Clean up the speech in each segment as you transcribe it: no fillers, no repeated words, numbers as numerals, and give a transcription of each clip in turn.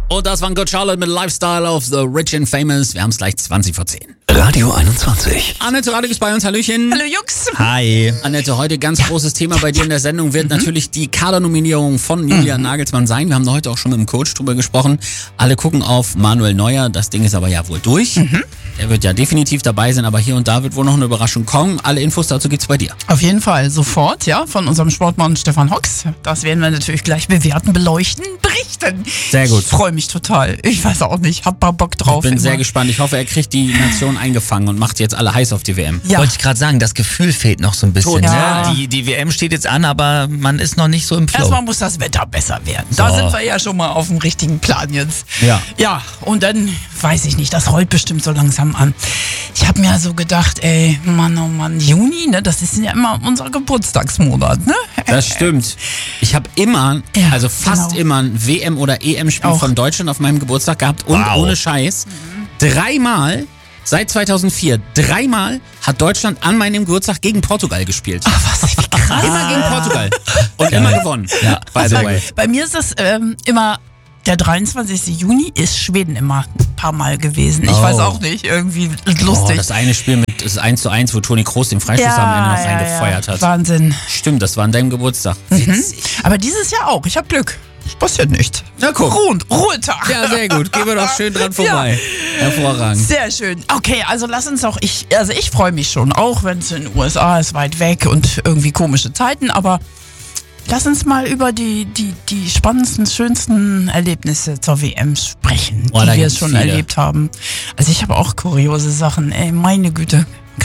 Und das war Good Charlotte mit Lifestyle of the Rich and Famous. Wir haben es gleich 20 vor 10. Radio 21. Annette Radek ist bei uns. Hallöchen. Hallo Jux. Hi. Annette, heute ganz großes Thema bei dir in der Sendung wird natürlich die Kadernominierung von Julian Nagelsmann sein. Wir haben da heute auch schon mit dem Coach drüber gesprochen. Alle gucken auf Manuel Neuer. Das Ding ist aber ja wohl durch. Er wird ja definitiv dabei sein, aber hier und da wird wohl noch eine Überraschung kommen. Alle Infos dazu gibt's bei dir. Auf jeden Fall, sofort, ja, von unserem Sportmann Stefan Hocks. Das werden wir natürlich gleich bewerten, beleuchten, berichten. Sehr gut. Ich freue mich total. Ich weiß auch nicht, hab mal Bock drauf. Ich bin sehr immer. gespannt. Ich hoffe, er kriegt die Nation eingefangen und macht jetzt alle heiß auf die WM. Ja. Wollte ich gerade sagen, das Gefühl fehlt noch so ein bisschen. Total. Ne? Die WM steht jetzt an, aber man ist noch nicht so im Flow. Erstmal muss das Wetter besser werden. Da sind wir ja schon mal auf dem richtigen Plan jetzt. Ja. Ja, und dann, weiß ich nicht, das rollt bestimmt so langsam an. Ich habe mir so gedacht, ey, Mann, oh Mann, Juni, ne, das ist ja immer unser Geburtstagsmonat, ne? Das stimmt. Ich habe immer, Ja, also fast genau. immer ein WM- oder EM-Spiel Auch. von Deutschland auf meinem Geburtstag gehabt und Wow. ohne Scheiß. Dreimal, seit 2004, dreimal hat Deutschland an meinem Geburtstag gegen Portugal gespielt. Was, wie krass. Immer gegen Portugal. Und immer gewonnen. Ja, by the way. Bei mir ist das immer, der 23. Juni ist Schweden immer ein paar Mal gewesen. Ich weiß auch nicht, irgendwie Oh, lustig. das eine Spiel mit das 1:1, wo Toni Kroos den Freistoß am Ende noch reingefeuert hat. Wahnsinn. Stimmt, das war an deinem Geburtstag. Aber dieses Jahr auch. Ich habe Glück. Es passiert nicht. Na guck. Ruhetag. Ja, sehr gut. Gehen wir doch schön dran vorbei. Hervorragend. Sehr schön. Okay, also lass uns auch, ich freue mich schon, auch wenn es in den USA ist, weit weg und irgendwie komische Zeiten, aber lass uns mal über die spannendsten, schönsten Erlebnisse zur WM sprechen, Oh, da die wir gibt's schon viele. erlebt haben. Also ich habe auch kuriose Sachen, ey, meine Güte.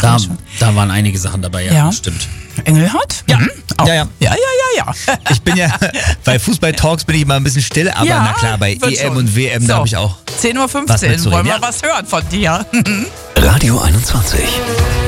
Da waren einige Sachen dabei, ja, Ja. das stimmt. Engelhardt? Ja. Auch. Ja. Ja. Ich bin ja, bei Fußball-Talks bin ich immer ein bisschen still, aber Ja, na klar, bei wird EM schon. und WM, So. da habe ich auch 10:15 Was mitzureden, Uhr, wollen wir ja. was hören von dir? Radio 21.